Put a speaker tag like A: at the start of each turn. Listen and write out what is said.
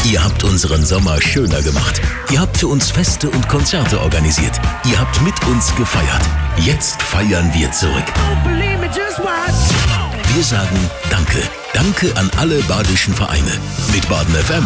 A: Ihr habt unseren Sommer schöner gemacht. Ihr habt für uns Feste und Konzerte organisiert. Ihr habt mit uns gefeiert. Jetzt feiern wir zurück. Wir sagen Danke. Danke an alle badischen Vereine. Mit Baden FM